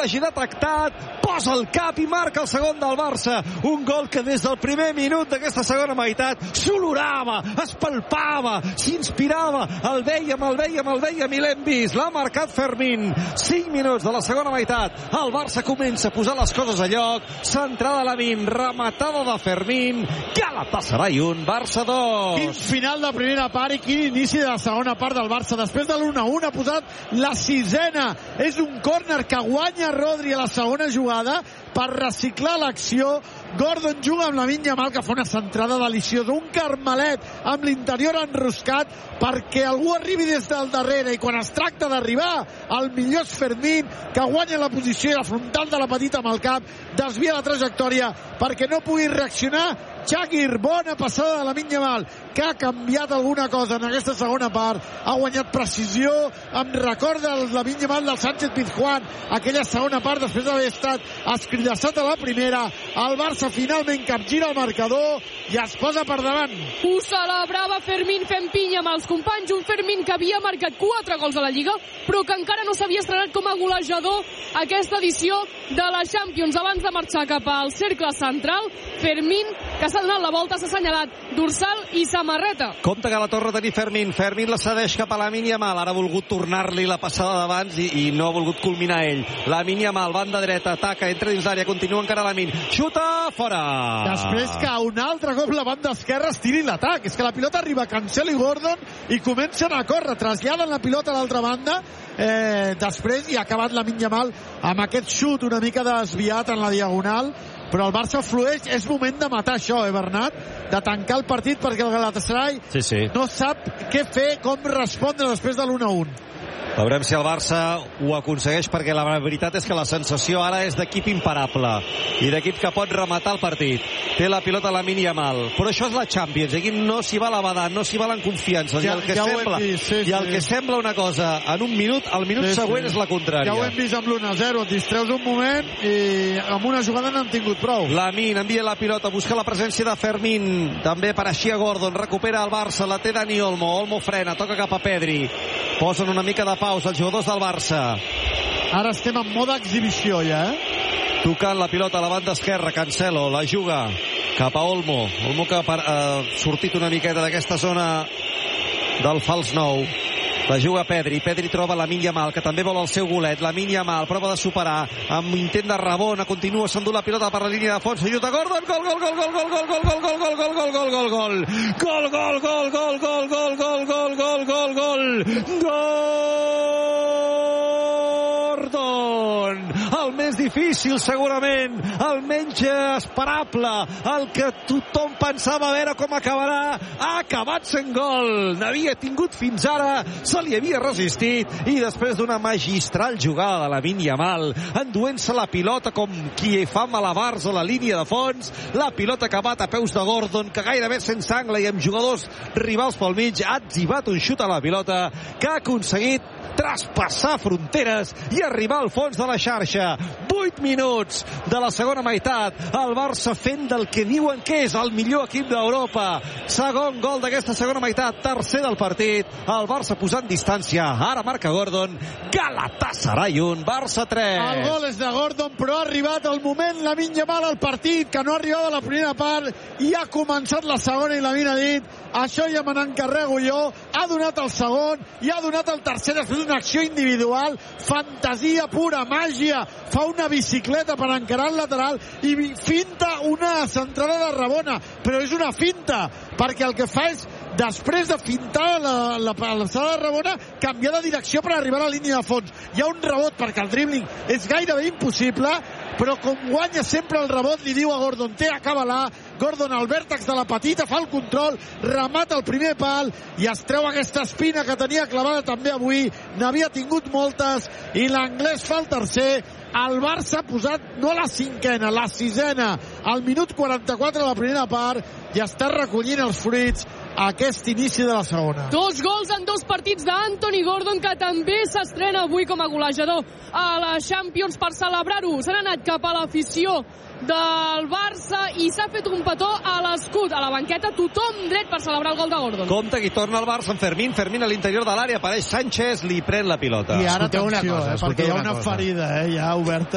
l'hagi detectat, posa el cap i marca el segon del Barça. Un gol que des del primer minut d'aquesta segona meitat s'olorava, es palpava, s'inspirava. El veiem i l'hem vist. L'ha marcat Fermín. 5 minuts de la segona meitat. El Barça comença a posar les coses a lloc. Centrada Lamine, rematada de Fermín. Galatasaray 1, Barça 2. Quin final de primera part i quin inici de la segona part del Barça. Després de l'1-1 ha posat la sisena. És un córner que guanya Rodri a la segona jugada per reciclar l'acció. Gordon juga amb Lamine Yamal, que fa una centrada deliciosa, un carmelet amb l'interior enroscat perquè algú arribi des del darrere, i quan es tracta d'arribar el millor és Fermín, que guanya la posició i la frontal de la petita amb el cap, desvia la trajectòria perquè no pugui reaccionar Shaqiri. Bona passada de Lamine Yamal, que ha canviat alguna cosa en aquesta segona part, ha guanyat precisió. Em recorda el Lamine Yamal del Sánchez Pizjuán, aquella segona part després d'haver estat escridassat a la primera. El Barça finalment capgira el marcador i es posa per davant. Ho celebrava Fermín fent pinya amb els companys, un Fermín que havia marcat 4 gols a la Lliga, però que encara no s'havia estrenat com a golejador aquesta edició de la Champions. Abans de marxar cap al cercle central, Fermín, que s'ha donat la volta, s'ha assenyalat dorsal i samarreta. Compte que la torna a tenir Fermín. Fermín la cedeix cap a Lamine Yamal. Ara ha volgut tornar-li la passada d'abans i no ha volgut culminar ell. Lamine Yamal, banda dreta, ataca, entra dins l'àrea, continua encara Lamine. Xuta, fora! Després que un altre cop la banda esquerra es tiri l'atac. És que la pilota arriba a Cancelo i Gordon i comencen a córrer, traslladen la pilota a l'altra banda. Després hi ha acabat Lamine Yamal amb aquest xut una mica desviat en la diagonal, però el Barça flueix. És moment de matar això, Bernat, de tancar el partit, perquè el Galatasaray no sap què fer, com respondre després de l'1-1. Veurem si el Barça ho aconsegueix, perquè la veritat és que la sensació ara és d'equip imparable i d'equip que pot rematar el partit. Té la pilota Lamine Yamal, però això és la Champions, aquí no s'hi val badant, no s'hi val en confiança, i el que sembla una cosa en un minut, el minut següent és la contrària. Ja ho hem vist amb l'1-0, et distreus un moment i amb una jugada n'han tingut prou. Lamine envia la pilota, busca la presència de Fermín, també apareixia Gordon, recupera el Barça, la té Dani Olmo frena, toca cap a Pedri, posen una mica de pausa els jugadors del Barça. Ara estem en mode exhibició ja, Tocant la pilota a la banda esquerra, Cancelo la juga cap a Olmo que ha sortit una miqueta d'aquesta zona del fals 9. La juga Pedri troba Lamine Yamal, que també vol el seu golet. Lamine Yamal prova de superar amb intent de Rabona, continua, s'endú la pilota per la línia de fons, ajuda Gordon, Gordon, el més difícil segurament, el menys esperable, el que tothom pensava a veure com acabarà, ha acabat sent gol. N'havia tingut fins ara, se li havia resistit, i després d'una magistral jugada de Lamine Yamal, enduent-se la pilota com qui fa malabars a la línia de fons, la pilota ha acabat a peus de Gordon, que gairebé sense angle i amb jugadors rivals pel mig ha atzivat un xut a la pilota que ha aconseguit traspassar fronteres i arribar al fons de la xarxa. 8 minuts de la segona meitat, el Barça fent del que diuen que és el millor equip d'Europa. Segon gol d'aquesta segona meitat, tercer del partit, el Barça posant distància, ara marca Gordon. Galatasaray 1, Barça 3. El gol és de Gordon, però ha arribat el moment Lamine Yamal al partit, que no arribava a la primera part, i ha començat la segona, i Lamine ha dit, això ja me n'encarrego jo. Ha donat el segon i ha donat el tercer després d'una acció individual, fantasia pura, màgia, fa una bicicleta per encarar el lateral i finta una centrada de Rabona, però és una finta, perquè el que fa és, després de fintar l'alçada de Rabona, canviar de direcció per arribar a la línia de fons. Hi ha un rebot, perquè el dribbling és gairebé impossible, però com guanya sempre el rebot, li diu a Gordon, acaba-la. Gordon al vèrtex de la petita, fa el control, remata el primer pal i es treu aquesta espina que tenia clavada també avui, n'havia tingut moltes, i l'anglès fa el tercer. El Barça ha posat no la cinquena, la sisena, al minut 44 de la primera part, i està recollint els fruits aquest inici de la segona. 2 gols en 2 partits d'Anthony Gordon, que també s'estrena avui com a golejador a la Champions. Per celebrar-ho s'han anat cap a l'afició del Barça i s'ha fet un petó a l'escut, a la banqueta, tothom dret per celebrar el gol de Gordon. Compte que torna el Barça amb Fermín a l'interior de l'àrea, apareix Sánchez, li pren la pilota. I ara té una cosa, perquè hi ha una ferida ja oberta.